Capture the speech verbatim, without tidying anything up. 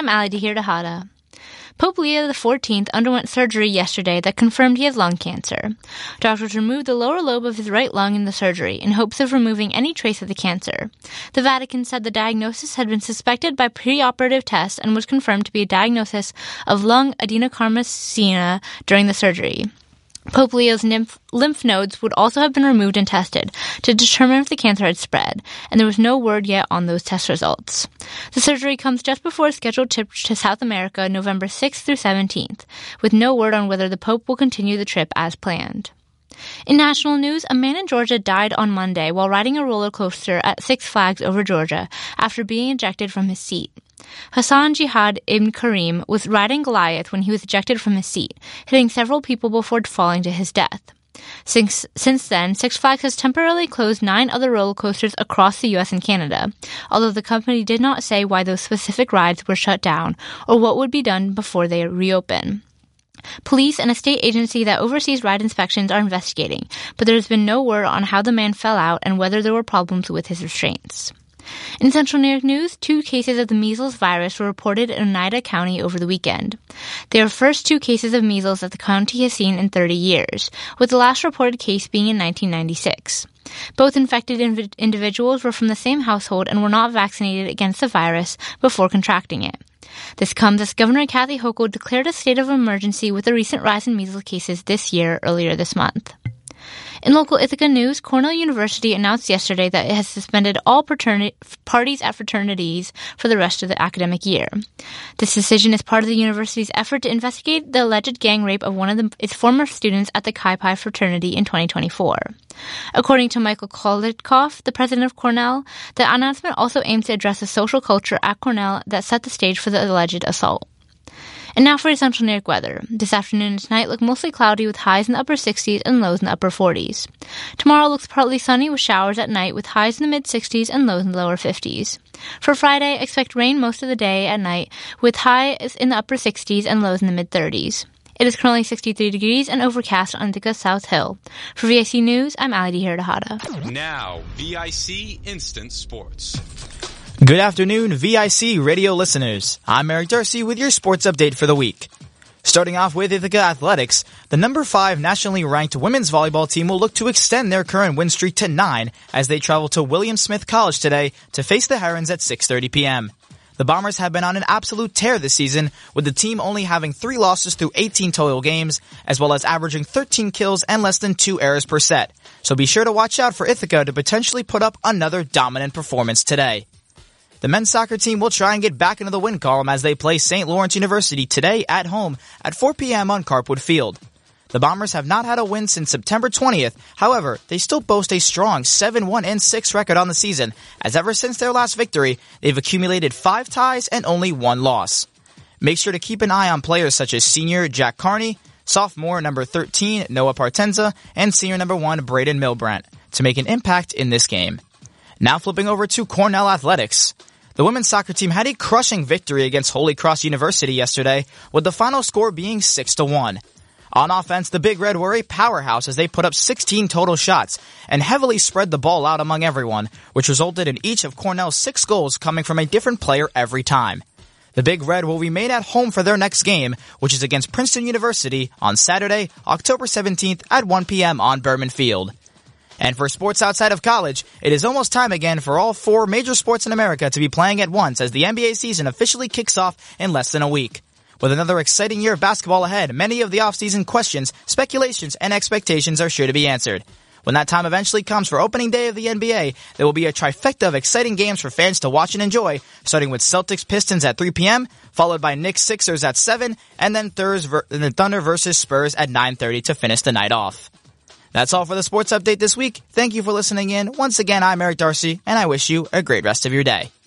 I'm Ali Dahir-Dahada. Pope Leo the fourteenth underwent surgery yesterday that confirmed he has lung cancer. Doctors removed the lower lobe of his right lung in the surgery in hopes of removing any trace of the cancer. The Vatican said the diagnosis had been suspected by preoperative tests and was confirmed to be a diagnosis of lung adenocarcinoma during the surgery. Pope Leo's lymph, lymph nodes would also have been removed and tested to determine if the cancer had spread, and there was no word yet on those test results. The surgery comes just before a scheduled trip to South America November sixth through seventeenth, with no word on whether the Pope will continue the trip as planned. In national news, a man in Georgia died on Monday while riding a roller coaster at Six Flags over Georgia after being ejected from his seat. Hassan Jihad Ibn Karim was riding Goliath when he was ejected from his seat, hitting several people before falling to his death. Since, since then, Six Flags has temporarily closed nine other roller coasters across the U S and Canada, although the company did not say why those specific rides were shut down or what would be done before they reopen. Police and a state agency that oversees ride inspections are investigating, but there has been no word on how the man fell out and whether there were problems with his restraints. In Central New York news, two cases of the measles virus were reported in Oneida County over the weekend. They are the first two cases of measles that the county has seen in thirty years, with the last reported case being in nineteen ninety-six. Both infected inv- individuals were from the same household and were not vaccinated against the virus before contracting it. This comes as Governor Kathy Hochul declared a state of emergency with the recent rise in measles cases this year earlier this month. In local Ithaca news, Cornell University announced yesterday that it has suspended all paterni- parties at fraternities for the rest of the academic year. This decision is part of the university's effort to investigate the alleged gang rape of one of the, its former students at the Chi Pi fraternity in twenty twenty-four. According to Michael Kolitkoff, the president of Cornell, the announcement also aims to address the social culture at Cornell that set the stage for the alleged assault. And now for your Central New York weather. This afternoon and tonight look mostly cloudy with highs in the upper sixties and lows in the upper forties. Tomorrow looks partly sunny with showers at night with highs in the mid-sixties and lows in the lower fifties. For Friday, expect rain most of the day at night with highs in the upper sixties and lows in the mid-thirties. It is currently sixty-three degrees and overcast on Ithaca's South Hill. For V I C News, I'm Ali Dahir-Dahada. Now, V I C Instant Sports. Good afternoon, V I C radio listeners. I'm Eric Darcy with your sports update for the week. Starting off with Ithaca Athletics, the number five nationally ranked women's volleyball team will look to extend their current win streak to nine as they travel to William Smith College today to face the Herons at six thirty p.m. The Bombers have been on an absolute tear this season, with the team only having three losses through eighteen total games, as well as averaging thirteen kills and less than two errors per set. So be sure to watch out for Ithaca to potentially put up another dominant performance today. The men's soccer team will try and get back into the win column as they play Saint Lawrence University today at home at four p.m. on Carpwood Field. The Bombers have not had a win since September twentieth. However, they still boast a strong seven one and six record on the season, as ever since their last victory, they've accumulated five ties and only one loss. Make sure to keep an eye on players such as senior Jack Carney, sophomore number thirteen Noah Partenza, and senior number one Braden Milbrandt to make an impact in this game. Now flipping over to Cornell Athletics. The women's soccer team had a crushing victory against Holy Cross University yesterday, with the final score being six to one. On offense, the Big Red were a powerhouse as they put up sixteen total shots and heavily spread the ball out among everyone, which resulted in each of Cornell's six goals coming from a different player every time. The Big Red will remain at home for their next game, which is against Princeton University on Saturday, October seventeenth at one p.m. on Berman Field. And for sports outside of college, it is almost time again for all four major sports in America to be playing at once as the N B A season officially kicks off in less than a week. With another exciting year of basketball ahead, many of the offseason questions, speculations, and expectations are sure to be answered. When that time eventually comes for opening day of the N B A, there will be a trifecta of exciting games for fans to watch and enjoy, starting with Celtics Pistons at three p.m., followed by Knicks Sixers at seven, and then Thunder versus Spurs at nine thirty to finish the night off. That's all for the sports update this week. Thank you for listening in. Once again, I'm Eric Darcy, and I wish you a great rest of your day.